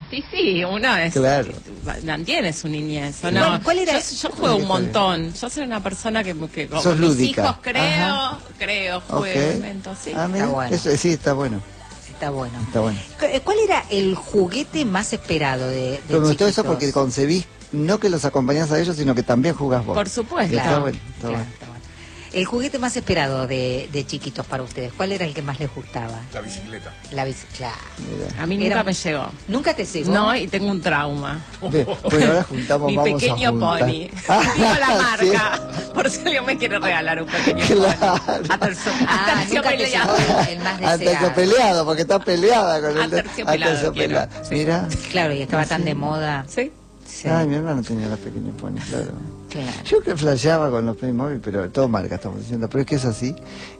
Sí, uno es, claro, mantiene su niñez, ¿o no? ¿Cuál era? Yo juego un montón. Yo soy una persona que con sos mis lúdica. hijos juego, Okay. invento, sí. Ah, mira, Está bueno. eso, sí, está bueno. Está bueno. Está bueno. ¿Cuál era el juguete más esperado de Pero me gustó eso chiquitos? porque concebís, no que los acompañás a ellos, sino que también jugás vos. Por supuesto. Está Claro, bueno, está claro, bueno. está bueno. El juguete más esperado de chiquitos para ustedes, ¿cuál era el que más les gustaba? La bicicleta. La bicicleta. Mirá. A mí nunca me llegó. ¿Nunca te llegó? No, y tengo un trauma. Bueno, ahora juntamos, Mi vamos pequeño a juntar. pony. Digo la marca. Por si alguien me quiere regalar un pequeño Claro. pony. Ah, nunca te llegó el más deseado. Aterciopeleado, porque está peleada con el Aterciopelado aterciopelado. quiero, sí. Mira. Claro, y estaba tan de moda. Sí. Sí. Ay, mi hermano tenía los pequeños ponis, claro. Claro. Yo que flasheaba con los Playmobil, pero todo marca estamos diciendo, pero es que es así.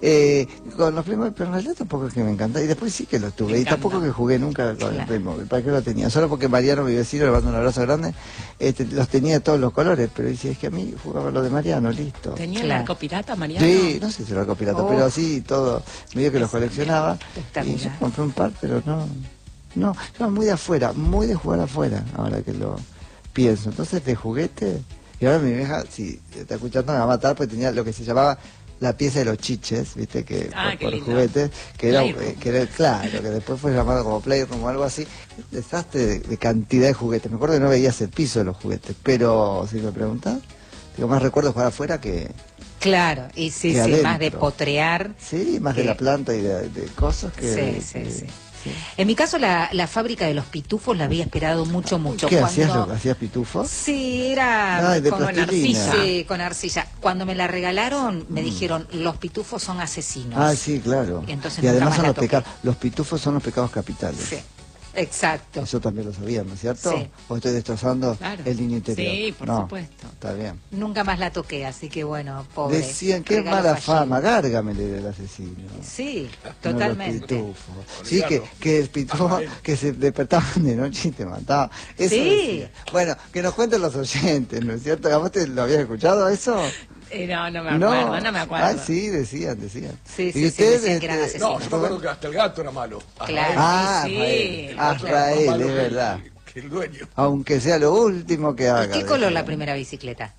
Con los Playmobil, pero en realidad tampoco es que me encanta. Y después sí que los tuve. Y encanta. tampoco que jugué nunca con el Claro. Playmobil. ¿Para qué lo tenía? Solo porque Mariano, mi vecino, le mando un abrazo grande, los tenía de todos los colores. Pero dice, es que a mí jugaba lo de Mariano, listo. ¿Tenía el Claro. arco pirata, Mariano? Sí, no sé si era algo pirata, Oh. pero sí, todo, medio que los coleccionaba. Y Espectacular. yo compré un par, pero no, yo era muy de afuera, muy de jugar afuera, ahora que lo pienso. Entonces, de juguete, y ahora mi vieja, si está escuchando, me va a matar, porque tenía lo que se llamaba la pieza de los chiches, viste, que Qué por lindo. juguetes, que era, Playroom. claro, que después fue llamado como Playroom o algo así. Un desastre de cantidad de juguetes. Me acuerdo que no veías el piso de los juguetes, pero si me preguntás, digo, más recuerdo jugar afuera que... Claro, y sí, Que sí, adentro. más de potrear. Sí, más de que- la planta y de cosas que... Sí, sí, sí. En mi caso, la fábrica de los pitufos la había esperado mucho. ¿Qué Cuando- hacías pitufos? Sí, era Ay, de como plastilina. arcilla. Sí, con arcilla. Cuando me la regalaron, me dijeron, los pitufos son asesinos. Ah, sí, claro. Entonces Y nunca además más son la los toqué. pecados. Los pitufos son los pecados capitales. Sí, exacto. Eso también lo sabían, ¿no es cierto? Sí. ¿O estoy destrozando Claro. el niño interior? Sí, por No, supuesto. Está bien. Nunca más la toqué, así que bueno, pobre. Decían, qué regalo mala fallido. fama, Gárgamel era el asesino. Sí, No, los totalmente. pitufos. Sí, que el pitufo que se despertaban de noche y te mataban. Eso Sí. decía. Bueno, que nos cuenten los oyentes, ¿no es cierto? ¿A vos lo habías escuchado eso? No me acuerdo, no me acuerdo. Ah, sí, decían. Sí, ¿Y sí, sí, ustedes, decían que eran asesinos. No, yo me acuerdo que hasta el gato era malo. Claro. Ah, Sí, Azrael, sí. Azrael, Más malo es que verdad. que el dueño. Aunque sea lo último que haga. ¿Y qué color la decían. primera bicicleta?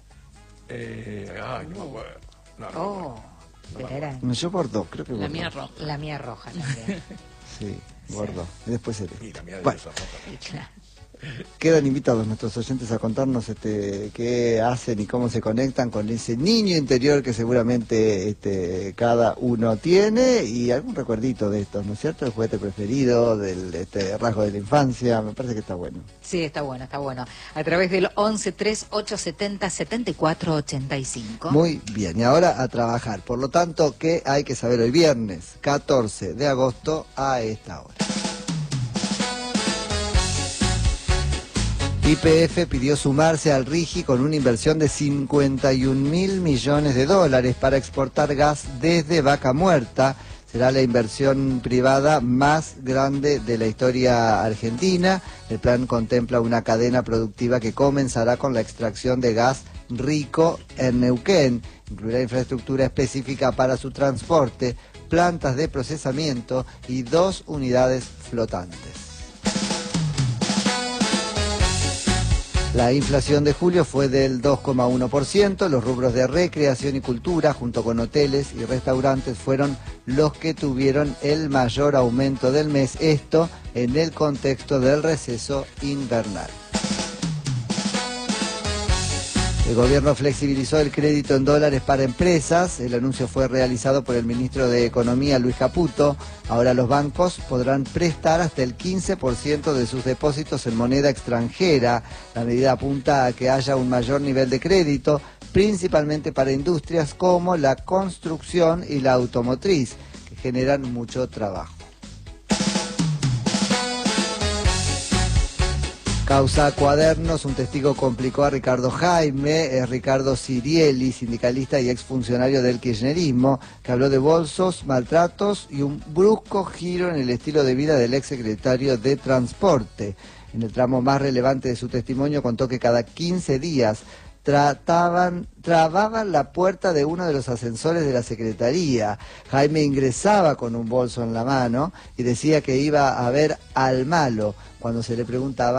Ay, no me acuerdo. No, Oh, pero era Yo bordo, creo que La bordo. mía roja. la mía roja también. Sí, bordo. Y después el Y la mía de Bueno, esa ropa. Claro. quedan invitados nuestros oyentes a contarnos qué hacen y cómo se conectan con ese niño interior que seguramente cada uno tiene y algún recuerdito de estos, ¿no es cierto? El juguete preferido, del rasgo de la infancia, me parece que está bueno. Sí, está bueno, está bueno. A través del 1138707485. Muy bien, y ahora a trabajar. Por lo tanto, ¿qué hay que saber hoy viernes, 14 de agosto, a esta hora? YPF pidió sumarse al RIGI con una inversión de 51.000 millones de dólares para exportar gas desde Vaca Muerta. Será la inversión privada más grande de la historia argentina. El plan contempla una cadena productiva que comenzará con la extracción de gas rico en Neuquén. Incluirá infraestructura específica para su transporte, plantas de procesamiento y 2 unidades flotantes. La inflación de julio fue del 2,1%, los rubros de recreación y cultura, junto con hoteles y restaurantes, fueron los que tuvieron el mayor aumento del mes, esto en el contexto del receso invernal. El gobierno flexibilizó el crédito en dólares para empresas. El anuncio fue realizado por el ministro de Economía, Luis Caputo. Ahora los bancos podrán prestar hasta el 15% de sus depósitos en moneda extranjera. La medida apunta a que haya un mayor nivel de crédito, principalmente para industrias como la construcción y la automotriz, que generan mucho trabajo. Causa Cuadernos, un testigo complicó a Ricardo Jaime, es Ricardo Sirieli, sindicalista y exfuncionario del kirchnerismo, que habló de bolsos, maltratos y un brusco giro en el estilo de vida del exsecretario de Transporte. En el tramo más relevante de su testimonio contó que cada 15 días trababan la puerta de uno de los ascensores de la Secretaría. Jaime ingresaba con un bolso en la mano y decía que iba a ver al malo. Cuando se le preguntaba